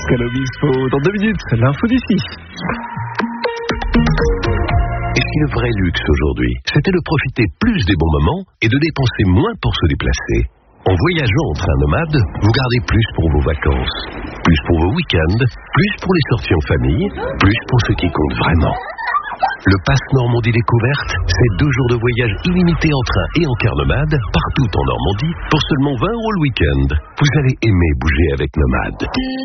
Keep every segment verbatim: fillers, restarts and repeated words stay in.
Pascal Obispo, dans deux minutes, l'info d'ici. Et si le vrai luxe aujourd'hui, c'était de profiter plus des bons moments et de dépenser moins pour se déplacer? En voyageant en train nomade, vous gardez plus pour vos vacances, plus pour vos week-ends, plus pour les sorties en famille, plus pour ce qui compte vraiment. Le Pass Normandie Découverte, c'est deux jours de voyage illimité en train et en car nomade, partout en Normandie, pour seulement vingt euros le week-end. Vous allez aimer bouger avec Nomade.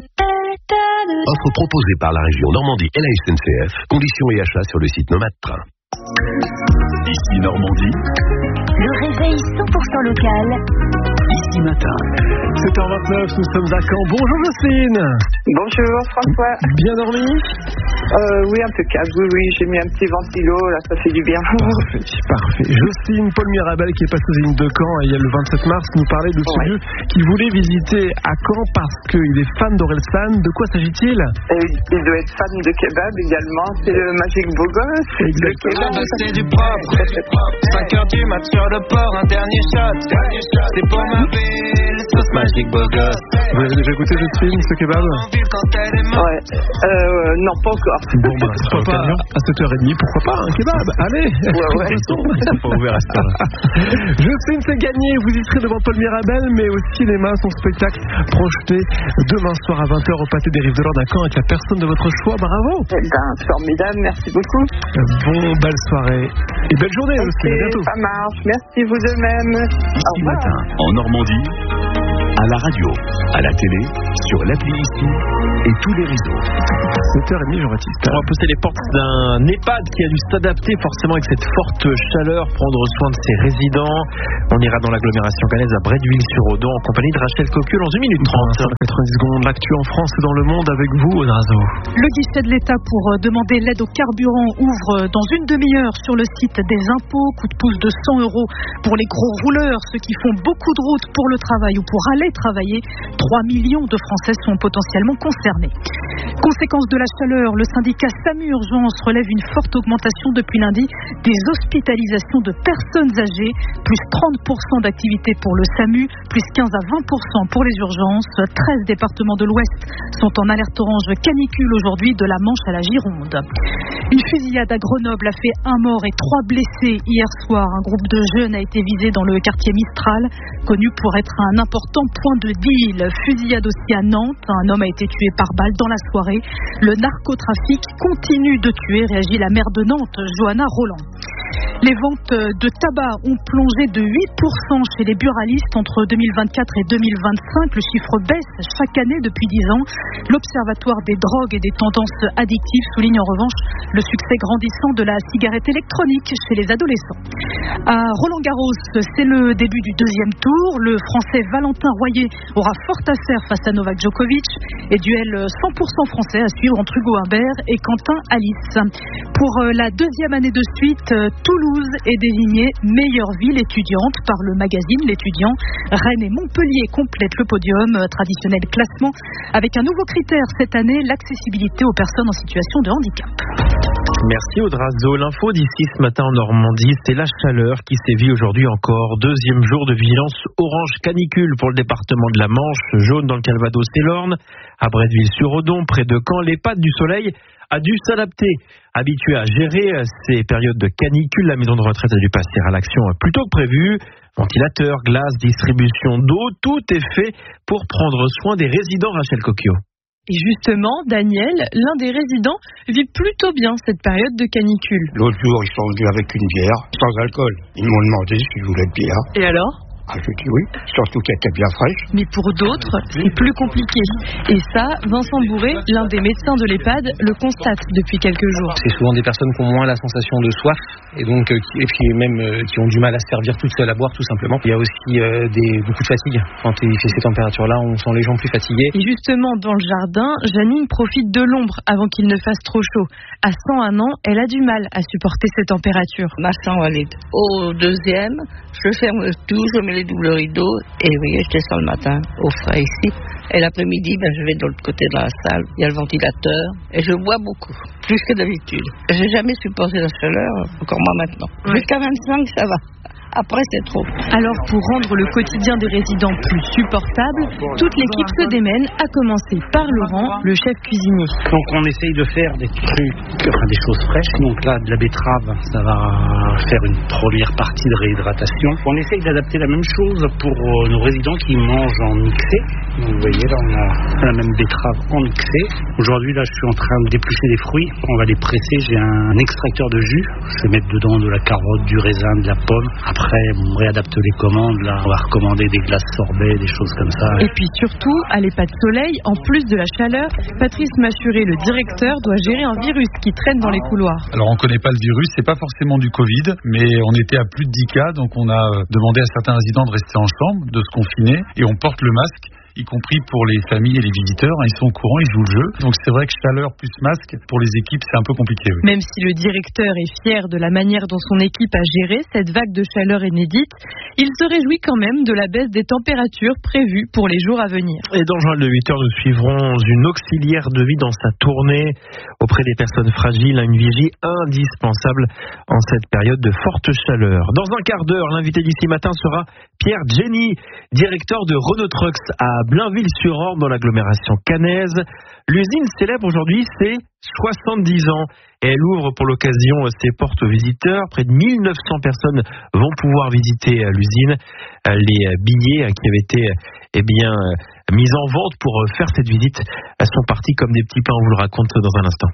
Offre proposée par la région Normandie et la S N C F. Conditions et achats sur le site Nomade Train. Ici Normandie. Le réveil cent pour cent local. Ici matin. sept heures vingt-neuf, nous sommes à Caen. Bonjour Jocelyne. Bonjour François. Bien dormi? Euh, oui, impeccable. Oui, oui, j'ai mis un petit ventilo, là, ça fait du bien. Parfait, parfait. Jocelyne, Paul Mirabel, qui est passé aux lignes de Caen et il y a le vingt-sept mars, nous parlait de ce Ouais. lieu qu'il voulait visiter à Caen parce qu'il est fan d'Orelsan. De quoi s'agit-il? Et il doit être fan de kebab également. C'est le Magic Beau Gosse. Le kebab, C'est du propre, cinq heures du mat sur le port, un dernier shot, c'est pour ma ville, sauce magique beau gosse. Vous avez déjà goûté Jocelyne, ce kebab? Ouais. Euh, non, pas encore. Bon, bah, pourquoi pas à sept heures trente, pourquoi pas un kebab? Allez. Ouais, ouais. Ils sont pas ouverts à cette heure. Jocelyne, c'est gagné. Vous y serez devant Paul Mirabel, mais au cinéma, son spectacle projeté demain soir à vingt heures au Pâté des Rives de l'Orne à Caen avec la personne de votre choix. Bravo. Eh ben, formidable, merci beaucoup. Bon, belle soirée et belle journée aussi. À Et bientôt. ça marche, merci vous de même. Au Ici revoir. matin. En Normandie. À la radio, à la télé, sur l'appli ici et tous les réseaux. sept heures trente, Jean-Baptiste. On va pousser les portes d'un EHPAD qui a dû s'adapter forcément avec cette forte chaleur, prendre soin de ses résidents. On ira dans l'agglomération cannaise à Bretteville-sur-Odon en compagnie de Rachel Coqueux dans une minute trente. quatre-vingt-dix secondes, l'actu en France et dans le monde avec vous, Odrazo. Le guichet de l'État pour demander l'aide au carburant ouvre dans une demi-heure sur le site des impôts. Coup de pouce de cent euros pour les gros rouleurs, ceux qui font beaucoup de routes pour le travail ou pour aller travailler. trois millions de Français sont potentiellement concernés. Conséquence de la chaleur, le syndicat SAMU Urgence relève une forte augmentation depuis lundi des hospitalisations de personnes âgées, plus trente pour cent d'activité pour le SAMU, plus quinze à vingt pour cent pour les urgences. treize départements de l'Ouest sont en alerte orange canicule aujourd'hui, de la Manche à la Gironde. Une fusillade à Grenoble a fait un mort et trois blessés hier soir. Un groupe de jeunes a été visé dans le quartier Mistral, connu pour être un important point de deal. Fusillade aussi à Nantes. Un homme a été tué par balle dans la soirée. Le narcotrafic continue de tuer, réagit la maire de Nantes, Johanna Roland. Les ventes de tabac ont plongé de huit pour cent chez les buralistes entre deux mille vingt-quatre et deux mille vingt-cinq. Le chiffre baisse chaque année depuis dix ans. L'Observatoire des drogues et des tendances addictives souligne en revanche le succès grandissant de la cigarette électronique chez les adolescents. À Roland-Garros, c'est le début du deuxième tour. Le Français Valentin Royer aura fort à faire face à Novak Djokovic. Et duel cent pour cent français à suivre entre Hugo Humbert et Quentin Alice. Pour la deuxième année de suite, Toulouse est désignée meilleure ville étudiante par le magazine L'Étudiant. Rennes et Montpellier complètent le podium, traditionnel classement, avec un nouveau critère cette année, l'accessibilité aux personnes en situation de handicap. Merci Odrazo. L'info d'ici ce matin en Normandie, c'est la chaleur qui sévit aujourd'hui encore. Deuxième jour de vigilance orange canicule pour le département de la Manche, jaune dans le Calvados et l'Orne. À Bretteville-sur-Odon, près de Caen, l'EHPAD du Soleil a dû s'adapter. Habitué à gérer ces périodes de canicule, la maison de retraite a dû passer à l'action plus tôt que prévu. Ventilateur, glace, distribution d'eau, tout est fait pour prendre soin des résidents. Rachel Coqueux. Et justement, Daniel, l'un des résidents, vit plutôt bien cette période de canicule. L'autre jour, ils sont venus avec une bière, sans alcool. Ils m'ont demandé si je voulais de bière. Et alors ? Ah, je dis oui, surtout qu'elle était bien fraîche. Mais pour d'autres, c'est plus compliqué. Et ça, Vincent Bourré, l'un des médecins de l'EHPAD, le constate depuis quelques jours. C'est souvent des personnes qui ont moins la sensation de soif et donc euh, qui, et puis même euh, qui ont du mal à se servir toutes seules à boire tout simplement. Il y a aussi euh, des, beaucoup de fatigue. Quand il fait ces températures-là, on sent les gens plus fatigués. Et justement, dans le jardin, Janine profite de l'ombre avant qu'il ne fasse trop chaud. À cent un ans, elle a du mal à supporter ces températures. Ma chambre, elle est au deuxième. Je ferme tout, je mets les doubles rideaux et oui, je descends le matin au frais ici. Et l'après-midi, ben, je vais de l'autre côté de la salle. Il y a le ventilateur et je bois beaucoup, plus que d'habitude. J'ai jamais supporté la chaleur, encore moins maintenant. Ouais. Jusqu'à vingt-cinq, ça va. Après, c'est trop. Alors, pour rendre le quotidien des résidents plus supportable, toute l'équipe se démène, à commencer par Laurent, le chef cuisinier. Donc, on essaye de faire des trucs, enfin, des choses fraîches. Donc là, de la betterave, ça va faire une première partie de réhydratation. On essaye d'adapter la même chose pour nos résidents qui mangent en mixé. Donc, vous voyez, là, on a la même betterave en mixé. Aujourd'hui, là, je suis en train de d'éplucher des fruits. On va les presser. J'ai un extracteur de jus. Je vais mettre dedans de la carotte, du raisin, de la pomme. Après, on réadapte les commandes. Là, on va recommander des glaces sorbet, des choses comme ça. Et puis surtout, à l'E P A de Soleil, en plus de la chaleur, Patrice Machuré, le directeur, doit gérer un virus qui traîne dans les couloirs. Alors, on ne connaît pas le virus. C'est pas forcément du Covid, mais on était à plus de dix cas. Donc, on a demandé à certains résidents de rester en chambre, de se confiner, et on porte le masque, y compris pour les familles et les visiteurs. Ils sont au courant, ils jouent le jeu. Donc c'est vrai que chaleur plus masque, pour les équipes, c'est un peu compliqué. Oui. Même si le directeur est fier de la manière dont son équipe a géré cette vague de chaleur inédite, il se réjouit quand même de la baisse des températures prévues pour les jours à venir. Et dans le journal de huit heures, nous suivrons une auxiliaire de vie dans sa tournée auprès des personnes fragiles, une vigie indispensable en cette période de forte chaleur. Dans un quart d'heure, l'invité d'ici matin sera Pierre Jenny, directeur de Renault Trucks à Blainville-sur-Orne dans l'agglomération caennaise. L'usine célèbre aujourd'hui ses soixante-dix ans et elle ouvre pour l'occasion ses portes aux visiteurs. Près de mille neuf cents personnes vont pouvoir visiter l'usine. Les billets qui avaient été eh bien, mis en vente pour faire cette visite sont partis comme des petits pains. On vous le raconte dans un instant.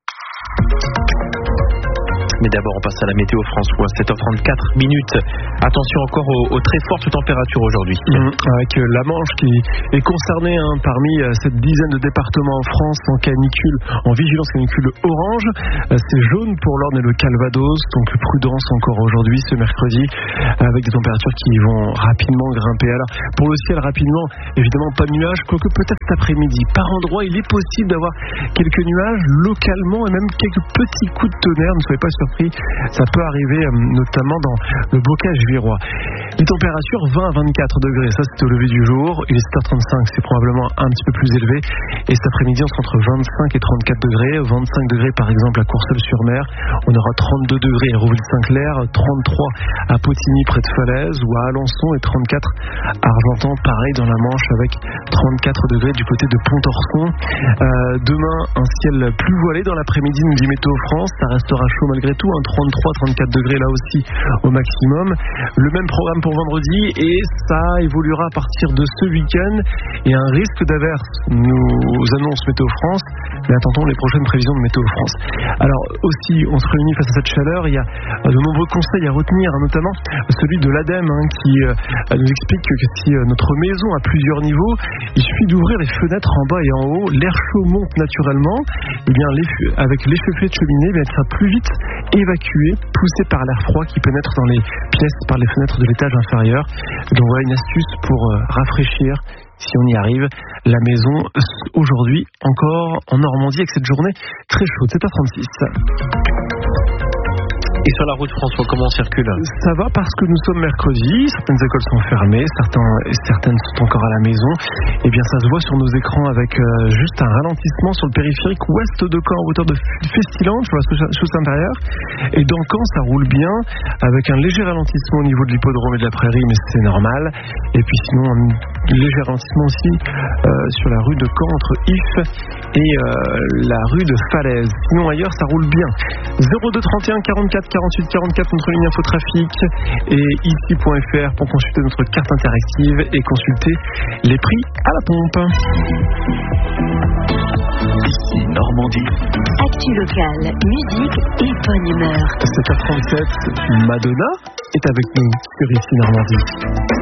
Mais d'abord, on passe à la météo François, sept heures trente-quatre minutes. Attention encore aux, aux très fortes températures aujourd'hui. Mmh, avec la Manche qui est concernée hein, parmi cette dizaine de départements en France en canicule, en vigilance canicule orange. C'est jaune pour l'Orne et le Calvados, donc prudence encore aujourd'hui, ce mercredi, avec des températures qui vont rapidement grimper. Alors, pour le ciel, rapidement, évidemment, pas de nuages, quoique peut-être cet après-midi. Par endroit, il est possible d'avoir quelques nuages localement et même quelques petits coups de tonnerre. Ne soyez pas surpris. Ça peut arriver notamment dans le bocage virois. Les températures vingt à vingt-quatre degrés, ça c'est au lever du jour. Il est sept heures trente-cinq, c'est probablement un petit peu plus élevé. Et cet après-midi, on sera entre vingt-cinq et trente-quatre degrés. vingt-cinq degrés par exemple à Courseulles-sur-Mer. On aura trente-deux degrés à Rouville-Saint-Clair, trente-trois à Potigny près de Falaise ou à Alençon et trente-quatre à Argentan. Pareil dans la Manche avec trente-quatre degrés du côté de Pont-Orson. Euh, demain, un ciel plus voilé dans l'après-midi, nous dit Météo France. Ça restera chaud malgré tout. trente-trois à trente-quatre degrés là aussi au maximum. Le même programme pour vendredi et ça évoluera à partir de ce week-end et un risque d'averse nous annonce Météo France, mais attendons les prochaines prévisions de Météo France. Alors aussi on se réunit face à cette chaleur, il y a de nombreux conseils à retenir, notamment celui de l'ADEME hein, qui euh, nous explique que si notre maison a plusieurs niveaux, il suffit d'ouvrir les fenêtres en bas et en haut, l'air chaud monte naturellement, et bien avec l'échauffourée de cheminée, bien, il sera plus vite évacué, poussé par l'air froid qui pénètre dans les pièces par les fenêtres de l'étage inférieur. Donc voilà une astuce pour euh, rafraîchir, si on y arrive, la maison aujourd'hui encore en Normandie avec cette journée très chaude. sept heures trente-six. Et sur la route, François, comment on circule? Ça va parce que nous sommes mercredi, certaines écoles sont fermées, certains, certaines sont encore à la maison. Et bien ça se voit sur nos écrans avec euh, juste un ralentissement sur le périphérique ouest de Caen en hauteur de Festiland, sur la chaussée intérieure. Et dans Caen, ça roule bien avec un léger ralentissement au niveau de l'hippodrome et de la prairie, mais c'est normal. Et puis sinon, un léger ralentissement aussi euh, sur la rue de Caen entre If et euh, la rue de Falaise. Sinon ailleurs, ça roule bien. zéro deux trente et un quarante-quatre quarante-huit quarante-quatre notre ligne infotrafic et ici point f r pour consulter notre carte interactive et consulter les prix à la pompe. Ici Normandie. Actu locale, musique et bonne humeur. sept heures trente-sept, Madonna est avec nous sur Ici Normandie.